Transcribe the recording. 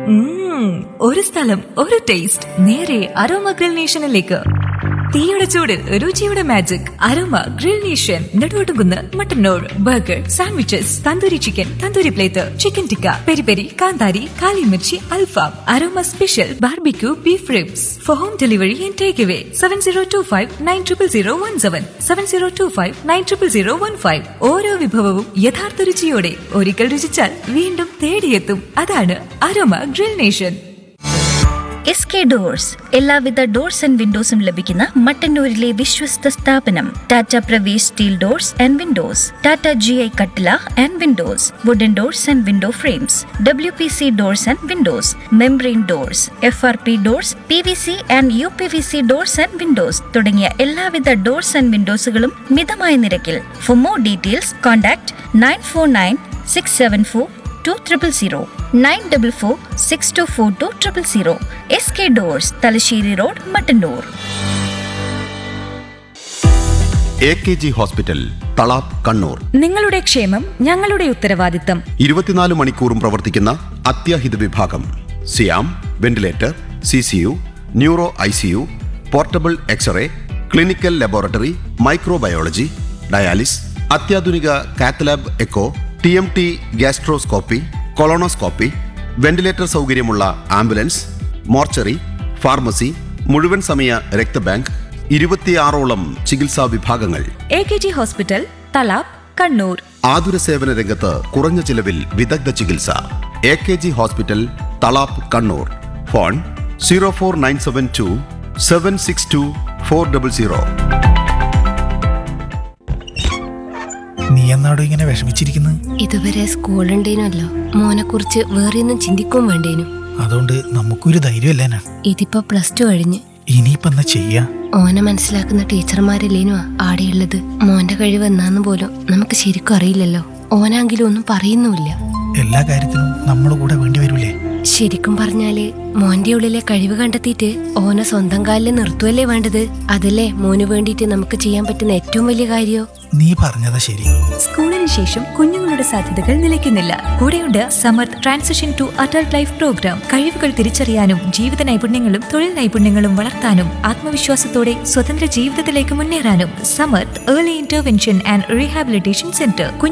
ഒരു സ്ഥലം, ഒരു ടേസ്റ്റ്, നേരെ അരോമ ഗ്രിൽ നേഷനിലേക്ക്. തീയുടെ ചൂടിൽ രുചിയുടെ magic aroma grill nation. Neduvattukunnu, Mattannur. Burger, sandwiches, tandoori chicken, tandoori plate, chicken tikka, peri peri, കാന്താരി, കാലിമിർച്ചി, അൽഫാം, aroma special barbecue beef ribs. Four home delivery and take away 7025900017, 7025900015. ഓരോ വിഭവവും യഥാർത്ഥ രുചിയോടെ ഒരിക്കൽ രുചിച്ചാൽ വീണ്ടും തേടിയെത്തും. അതാണ് aroma grill nation. SK doors, എല്ലാവിധ ഡോർസ് ആൻഡ് വിൻഡോസും ലഭിക്കുന്ന മട്ടന്നൂരിലെ വിശ്വസ്ത സ്ഥാപനം. Tata Pravesh steel doors and Windows, Tata GI കട്ടില and Windows, wooden doors and window frames, WPC doors and Windows, membrane doors, FRP doors, PVC and UPVC doors and Windows തുടങ്ങിയ എല്ലാവിധ doors and വിൻഡോസുകളും മിതമായ നിരക്കിൽ. For more details contact 9496742000, 9446242000. SK doors, Thalassery road, Mattannur. AKG hospital, Thalap, Kannur. നിങ്ങളുടെ ക്ഷേമം ഞങ്ങളുടെ ഉത്തരവാദിത്തം. 24 മണിക്കൂറും പ്രവർത്തിക്കുന്ന അത്യാഹിത വിഭാഗം. സിയാം, ventilator, CCU, neuro ICU, portable x-ray, clinical laboratory, microbiology, dialysis, അത്യാധുനിക cath lab echo, TMT gastroscopy, colonoscopy, ventilator സൗകര്യമുള്ള ആംബുലൻസ്, മോർച്ചറി, ഫാർമസി, മുഴുവൻ സമയ രക്തബാങ്ക്, 26ഓളം ചികിത്സാ വിഭാഗങ്ങൾ. AKG hospital, Thalap, Kannur. ആതുര സേവന രംഗത്ത് കുറഞ്ഞ ചിലവിൽ വിദഗ്ധ ചികിത്സ. AKG hospital, Thalap, Kannur. Phone 04972 762 400. നീ എന്നാടോ ഇങ്ങനെ വിഷമിച്ചിരിക്കുന്നത്? ഇതുവരെ സ്കൂളുണ്ടേനല്ലോ, മോനെ കുറിച്ച് വേറെ ഒന്നും ചിന്തിക്കും വേണ്ടേനു. അതുകൊണ്ട് നമുക്കൊരു ധൈര്യമല്ലേനാ. ഇതിപ്പോ +2 കഴിഞ്ഞ്. ഇനിയിപ്പോ എന്നാ ചെയ്യാ? ഓനെ മനസ്സിലാക്കുന്ന ടീച്ചർമാരല്ലേനു ആടെയുള്ളത്. മോന്റെ കഴിവ് എന്നാന്ന് പോലും നമുക്ക് ശരിക്കും അറിയില്ലല്ലോ. ഓനാങ്കിലും ഒന്നും പറയുന്നുമില്ല. എല്ലാ കാര്യത്തിനും നമ്മുടെ കൂടെ വേണ്ടി വരൂലേ? ശരിക്കും പറഞ്ഞാല് മോന്റെ ഉള്ളിലെ കഴിവ് കണ്ടെത്തിയിട്ട് ഓനെ സ്വന്തം കാലിൽ നിർത്തുവല്ലേ വേണ്ടത്. അതല്ലേ മോന് വേണ്ടിയിട്ട് നമുക്ക് ചെയ്യാൻ പറ്റുന്ന ഏറ്റവും വലിയ കാര്യോ. നീ പറഞ്ഞതാ ശരി. സ്കൂളിന് ശേഷം കുഞ്ഞുങ്ങളുടെ സാധ്യതകൾ നിലയ്ക്കുന്നില്ല. കൂടെയുണ്ട് Samarth transition to adult life programme. കഴിവുകൾ തിരിച്ചറിയാനും ജീവിത നൈപുണ്യങ്ങളും തൊഴിൽ നൈപുണ്യങ്ങളും വളർത്താനും ആത്മവിശ്വാസത്തോടെ സ്വതന്ത്ര ജീവിതത്തിലേക്ക് മുന്നേറാനും Samarth early intervention and rehabilitation centre